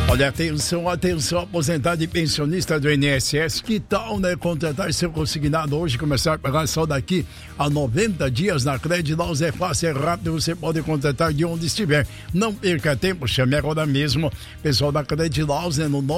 Olha, atenção, aposentado e pensionista do INSS, que tal, né, contratar seu consignado hoje, começar a pagar só daqui a 90 dias na Credilaus, é fácil, é rápido, você pode contratar de onde estiver, não perca tempo, chame agora mesmo, pessoal da Credilaus, né, no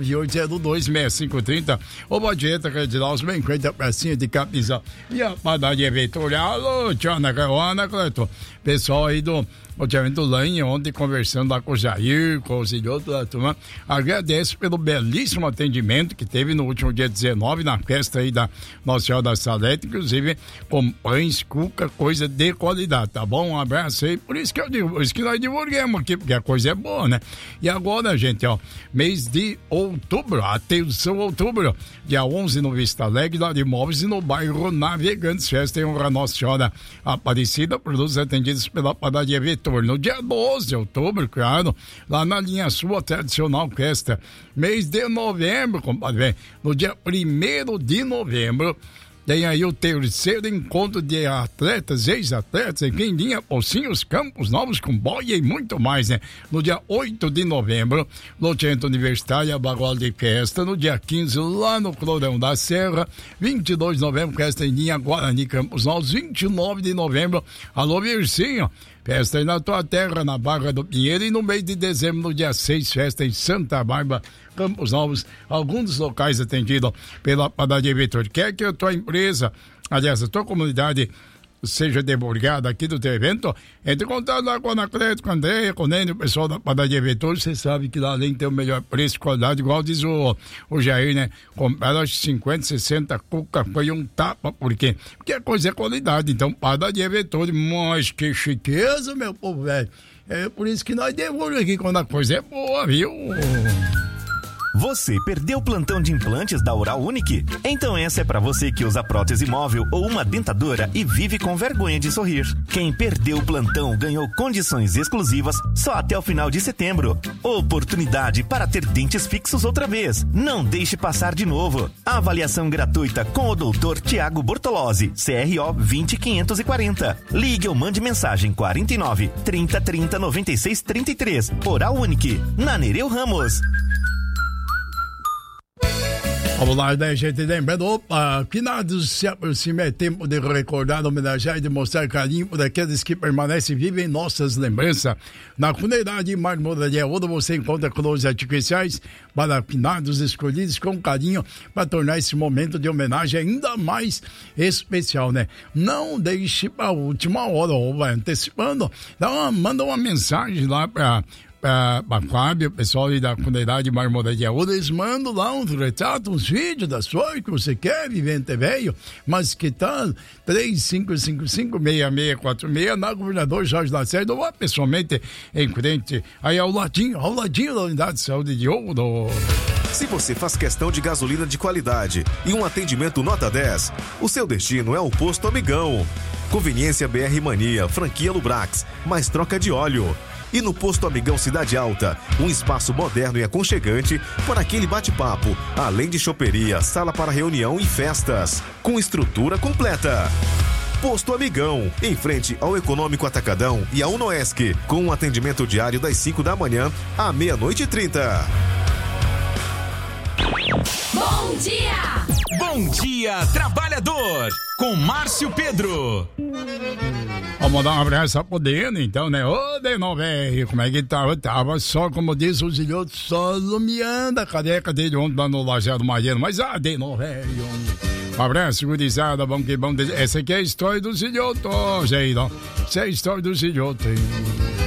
998026530, ou Badieta Credilaus, bem feita a pracinha de Capizal, e a padaria Vitória, alô, Tiana Caruana, pessoal aí do Loteamento Lanha, ontem conversando lá com o Jair, com os outros da turma, agradece pelo belíssimo atendimento que teve no último dia 19, na festa aí da Nossa Senhora da Salete, inclusive com pães, cuca, coisa de qualidade, tá bom? Um abraço aí, por isso que eu digo, por isso que nós divulgamos aqui, porque a coisa é boa, né? E agora, gente, ó, mês de outubro, atenção, outubro, dia 11 no Vista Alegre, lá de Imóveis e no bairro Navegantes, festa em honra a Nossa Senhora Aparecida, produtos atendidos pela padaria Vitor. No dia 12 de outubro, claro, lá na linha sua tradicional festa, mês de novembro, compadre, no dia 1º de novembro, tem aí o terceiro encontro de atletas, ex-atletas, aqui em linha Pocinhos, Campos Novos, com boia e muito mais, né? No dia 8 de novembro, loteamento universitário, Bagual de Festa. No dia 15, lá no Clorão da Serra. 22 de novembro, festa em linha Guarani, Campos Novos. 29 de novembro, alô, Vircinho. Festa aí na tua terra, na Barra do Pinheiro. E no mês de dezembro, no dia 6, festa em Santa Bárbara, Campos Novos. Alguns dos locais atendidos pela padaria Vitor. Quer que a tua empresa, aliás, a tua comunidade seja divulgada aqui do teu evento, entre em contato lá com a Anacleto, com a Andréia, com o Nênio, o pessoal da padaria Vitor. Você sabe que lá além de ter o melhor preço e qualidade, igual diz o Jair, né? Compraram 50, 60 cuca, foi um tapa, por quê? Porque a coisa é qualidade, então padaria Vitor, mas que chiqueza, meu povo, velho. É por isso que nós divulgamos aqui quando a coisa é boa, viu? Você perdeu o plantão de implantes da Oral Unique? Então essa é pra você que usa prótese móvel ou uma dentadura e vive com vergonha de sorrir. Quem perdeu o plantão ganhou condições exclusivas só até o final de setembro. Oportunidade para ter dentes fixos outra vez. Não deixe passar de novo. Avaliação gratuita com o Dr. Tiago Bortolozzi, CRO 20540. Ligue ou mande mensagem 49 30 30 96 33. Oral Unique, na Nereu Ramos. Vamos lá, né, gente? Lembrando, opa, finados se aproxima, é tempo de recordar, homenagear e demonstrar carinho por aqueles que permanecem vivem em nossas lembranças. Na Funerária Marmoraria Ouro você encontra closes artificiais para finados escolhidos com carinho para tornar esse momento de homenagem ainda mais especial, né? Não deixe para a última hora, ou vai antecipando, manda uma mensagem lá para Fábio, o pessoal aí da Funerária Marmoraria Ouro, eles mandam lá uns retratos, uns vídeos da sua que você quer, vivente velho, mas que tal? 3555-6646 na Governador Jorge Lacerda, ou pessoalmente em frente aí ao ladinho da Unidade de Saúde de Ouro. Se você faz questão de gasolina de qualidade e um atendimento nota 10, o seu destino é o Posto Amigão. Conveniência BR Mania, franquia Lubrax, mais troca de óleo. E no Posto Amigão Cidade Alta, um espaço moderno e aconchegante para aquele bate-papo, além de choperia, sala para reunião e festas, com estrutura completa. Posto Amigão, em frente ao Econômico Atacadão e ao Unoesc, com um atendimento diário das 5 da manhã à 00:30. Bom dia! Bom dia, trabalhador! Com Márcio Pedro. Vamos dar um abraço pro Deno, então, né? Ô, Deno, velho, como é que tava? Tava só, como diz o Zilhoto, só lumiando a careca dele ontem lá no Lajeado Mariano. Mas, Deno, velho. Um abraço, gurizada, bom. Essa aqui é a história do Zilhoto, gente. Essa é a história do Zilhoto, hein?